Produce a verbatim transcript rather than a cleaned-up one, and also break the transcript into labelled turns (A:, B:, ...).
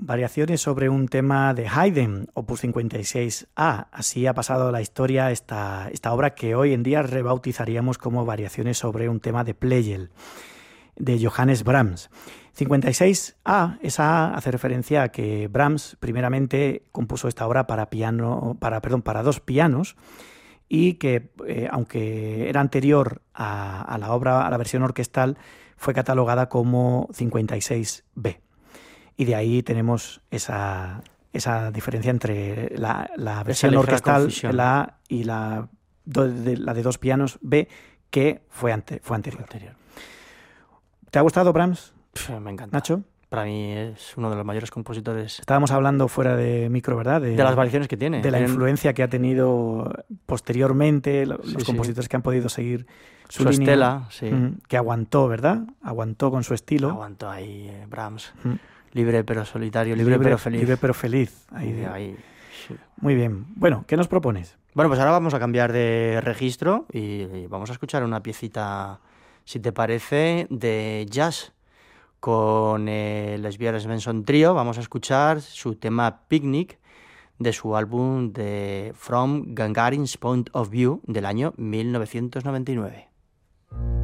A: variaciones sobre un tema de Haydn, opus cincuenta y seis A. Así ha pasado a la historia esta, esta obra que hoy en día rebautizaríamos como variaciones sobre un tema de Pleyel, de Johannes Brahms. cincuenta y seis A, esa A hace referencia a que Brahms primeramente compuso esta obra para piano, para, perdón, para dos pianos, y que, eh, aunque era anterior a, a la obra, a la versión orquestal, fue catalogada como cincuenta y seis B. Y de ahí tenemos esa, esa diferencia entre la, la versión orquestal, la A, y la de, la de dos pianos B, que fue, ante, fue anterior. anterior. ¿Te ha gustado Brahms?
B: Pff, me encanta.
A: Nacho.
B: Para mí es uno de los mayores compositores.
A: Estábamos hablando fuera de micro, ¿verdad? De,
B: de las variaciones que tiene.
A: De la
B: Tienen...
A: influencia que ha tenido posteriormente, los
B: sí,
A: compositores
B: sí.
A: que han podido seguir su,
B: su
A: línea,
B: estela, sí.
A: Que aguantó, ¿verdad? Aguantó con su estilo.
B: Aguantó ahí eh, Brahms.
A: Mm.
B: Libre pero solitario, libre,
A: libre
B: pero feliz.
A: Libre pero feliz. Ahí,
B: de... ahí, sí.
A: Muy bien. Bueno, ¿qué nos propones?
B: Bueno, pues ahora vamos a cambiar de registro y vamos a escuchar una piecita, si te parece, de jazz. Con el Lesbian Svensson Trio vamos a escuchar su tema Picnic de su álbum de From Gagarin's Point of View del año mil novecientos noventa y nueve.